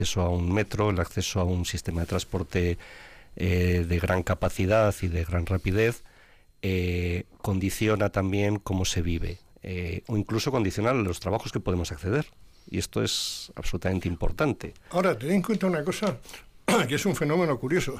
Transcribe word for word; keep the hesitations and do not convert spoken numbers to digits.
acceso a un metro, el acceso a un sistema de transporte eh, de gran capacidad y de gran rapidez, eh, condiciona también cómo se vive, eh, o incluso condiciona los trabajos que podemos acceder. Y esto es absolutamente importante. Ahora, ten en cuenta una cosa, que es un fenómeno curioso.